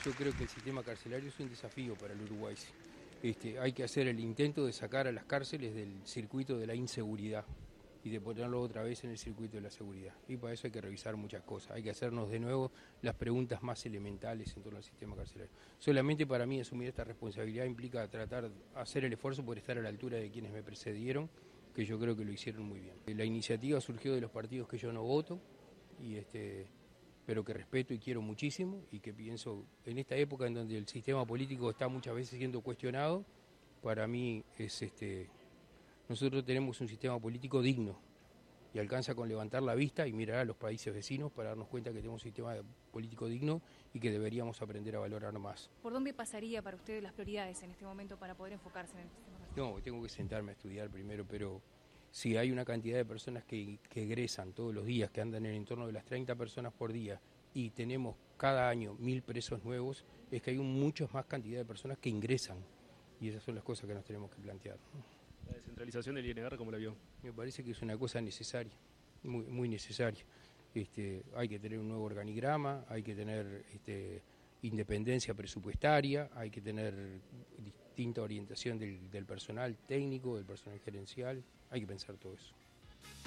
Yo creo que el sistema carcelario es un desafío para el Uruguay. Hay que hacer el intento de sacar a las cárceles del circuito de la inseguridad y de ponerlo otra vez en el circuito de la seguridad. Y para eso hay que revisar muchas cosas. Hay que hacernos de nuevo las preguntas más elementales en torno al sistema carcelario. Solamente para mí asumir esta responsabilidad implica tratar de hacer el esfuerzo por estar a la altura de quienes me precedieron, que yo creo que lo hicieron muy bien. La iniciativa surgió de los partidos que yo no voto, pero que respeto y quiero muchísimo, y que pienso, en esta época en donde el sistema político está muchas veces siendo cuestionado, para mí nosotros tenemos un sistema político digno, y alcanza con levantar la vista y mirar a los países vecinos para darnos cuenta que tenemos un sistema político digno y que deberíamos aprender a valorar más. ¿Por dónde pasaría para usted las prioridades en este momento para poder enfocarse en el sistema carcelario? No, tengo que sentarme a estudiar primero, pero si hay una cantidad de personas que egresan todos los días, que andan en el entorno de las 30 personas por día, y tenemos cada año 1000 presos nuevos, es que hay muchas más cantidad de personas que ingresan, y esas son las cosas que nos tenemos que plantear. La descentralización del INR, ¿cómo la vio? Me parece que es una cosa necesaria, muy necesaria. Hay que tener un nuevo organigrama, hay que tener independencia presupuestaria, hay que tener distinta orientación del personal técnico, del personal gerencial, hay que pensar todo eso.